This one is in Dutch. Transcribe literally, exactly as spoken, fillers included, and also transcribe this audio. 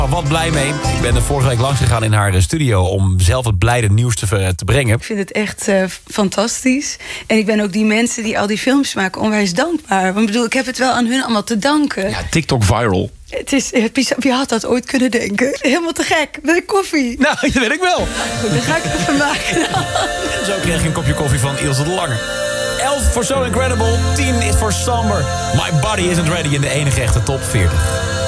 Wat blij mee. Ik ben er vorige week langs gegaan in haar studio om zelf het blijde nieuws te, te brengen. Ik vind het echt uh, fantastisch. En ik ben ook die mensen die al die films maken onwijs dankbaar. Want ik bedoel, ik heb het wel aan hun allemaal te danken. Ja, TikTok viral. Het is, wie had dat ooit kunnen denken? Helemaal te gek. Wil ik koffie? Nou, dat weet ik wel. Goed, dan ga ik het even maken. Zo kreeg je een kopje koffie van Ilse de Lange. elf voor So Incredible, tien is voor Somber. My Body Isn't Ready in de enige echte top veertig.